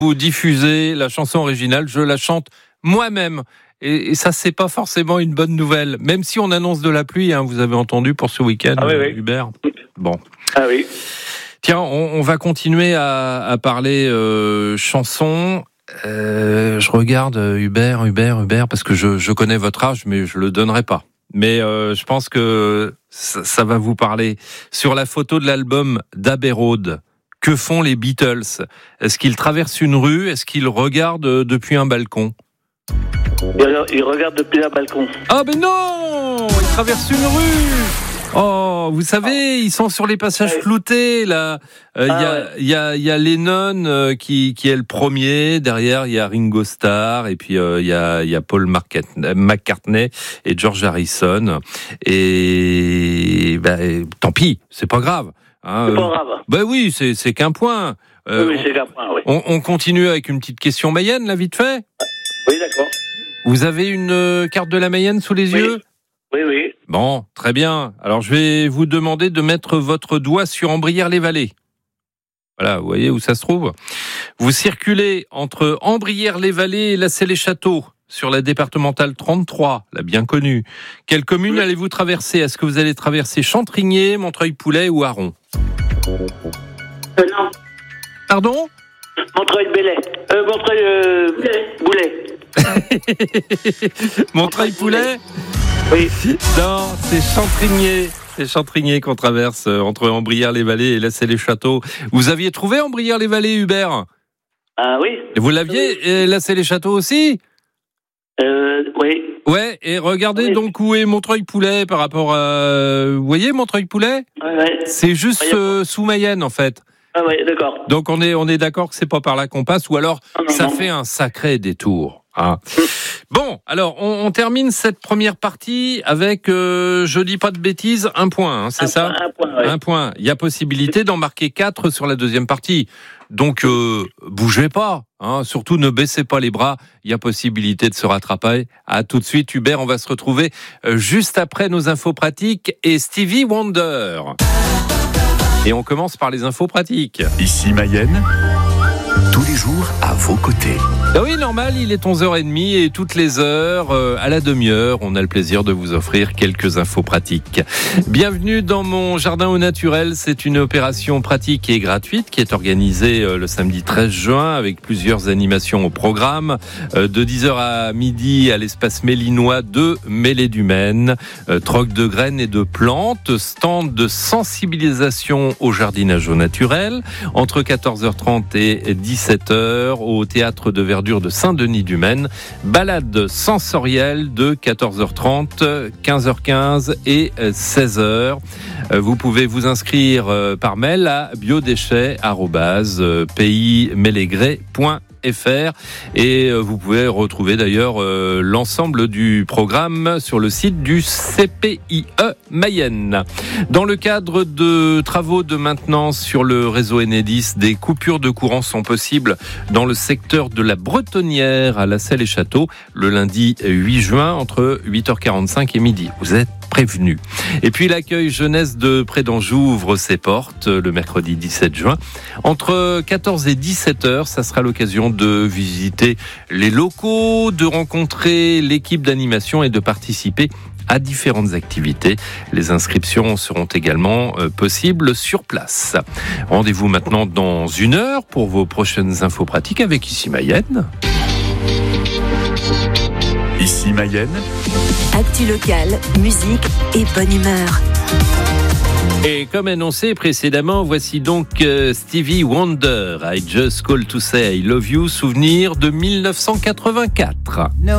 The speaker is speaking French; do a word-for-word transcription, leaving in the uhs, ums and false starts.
Vous diffusez la chanson originale, je la chante moi-même. Et, et ça, c'est pas forcément une bonne nouvelle. Même si on annonce de la pluie, hein, vous avez entendu pour ce week-end, ah, oui, oui. Hubert. Bon. Ah oui. Tiens, on, on va continuer à, à parler euh, chansons. Euh, je regarde Hubert, Hubert, Hubert, parce que je, je connais votre âge, mais je le donnerai pas. Mais euh, je pense que ça, ça va vous parler. Sur la photo de l'album d'Abbey Road, que font les Beatles ? Est-ce qu'ils traversent une rue ? Est-ce qu'ils regardent depuis un balcon ? Ils regardent depuis un balcon. Ah ben non ! Ils traversent une rue ! Oh, vous savez, ils sont sur les passages floutés, là. Il euh, ah, y, a, ouais. y, a, y a Lennon euh, qui, qui est le premier. Derrière, il y a Ringo Starr. Et puis, il euh, y, a, y a Paul McCartney et George Harrison. Et, bah, et tant pis, c'est pas grave. Hein, c'est pas grave. Euh, bah oui, c'est, c'est qu'un point. Euh, oui, oui, c'est qu'un point, oui. On, on continue avec une petite question Mayenne, là, vite fait. Oui, d'accord. Vous avez une carte de la Mayenne sous les oui. yeux ? Oui, oui. Bon, très bien. Alors, je vais vous demander de mettre votre doigt sur Ambrières-les-Vallées. Voilà, vous voyez où ça se trouve ? Vous circulez entre Ambrières-les-Vallées et Lassay-les-Châteaux, sur la départementale trente-trois, la bien connue. Quelle commune oui. allez-vous traverser ? Est-ce que vous allez traverser Chantrigné, Montreuil-Poulet ou Aron ? euh, Non. Pardon ? Montreuil-Bellay. Euh, Montreuil-Boulet. Montreuil-Poulet ? Oui. Non, c'est Chantrigné. C'est Chantrigné qu'on traverse entre Ambrières-les-Vallées et Lassay-les-Châteaux. Vous aviez trouvé Ambrières-les-Vallées, Hubert ? Ah oui. Vous l'aviez oui. Et Lassay-les-Châteaux aussi ? Euh, oui. Ouais, et regardez oui. donc où est Montreuil-Poulet par rapport à... Vous voyez Montreuil-Poulet ? Ouais, ouais. C'est juste euh, sous Mayenne, en fait. Ah oui, d'accord. Donc on est, on est d'accord que c'est pas par là qu'on passe, ou alors ah, non, ça non. fait un sacré détour. Hein. Bon, alors on, on termine cette première partie avec, euh, je dis pas de bêtises, un point, hein, c'est un ça point, Un point, ouais. Un point. Il y a possibilité d'en marquer quatre sur la deuxième partie. Donc euh, bougez pas, hein, surtout ne baissez pas les bras. Il y a possibilité de se rattraper. À tout de suite, Hubert. On va se retrouver euh, juste après nos infos pratiques et Stevie Wonder. Et on commence par les infos pratiques. Ici Mayenne, tous les jours à vos côtés. Ah oui, normal, il est onze heures trente et toutes les heures, euh, à la demi-heure, on a le plaisir de vous offrir quelques infos pratiques. Bienvenue dans mon jardin au naturel. C'est une opération pratique et gratuite qui est organisée euh, le samedi treize juin avec plusieurs animations au programme. Euh, de dix heures à midi à l'espace mélinois de Mêlée-du-Maine. Euh, troc de graines et de plantes, stand de sensibilisation au jardinage au naturel. Entre quatorze heures trente et dix-sept heures au théâtre de Verdure de Saint-Denis-du-Maine, balade sensorielle de quatorze heures trente, quinze heures quinze et seize heures. Vous pouvez vous inscrire par mail à biodéchets arobase pays mélégré point f r et vous pouvez retrouver d'ailleurs euh, l'ensemble du programme sur le site du C P I E Mayenne. Dans le cadre de travaux de maintenance sur le réseau Enedis, des coupures de courant sont possibles dans le secteur de la Bretonnière à Lassay-les-Châteaux le lundi huit juin entre huit heures quarante-cinq et midi. Vous êtes prévenus. Et puis l'accueil jeunesse de Prédanjou ouvre ses portes le mercredi dix-sept juin. Entre quatorze et dix-sept heures, ça sera l'occasion de visiter les locaux, de rencontrer l'équipe d'animation et de participer à différentes activités. Les inscriptions seront également euh, possibles sur place. Rendez-vous maintenant dans une heure pour vos prochaines infos pratiques avec Ici Mayenne. Ici Mayenne. Actu locale, musique et bonne humeur. Et comme annoncé précédemment, voici donc euh, Stevie Wonder, I Just Call to Say I Love You, souvenir de mille neuf cent quatre-vingt-quatre. No.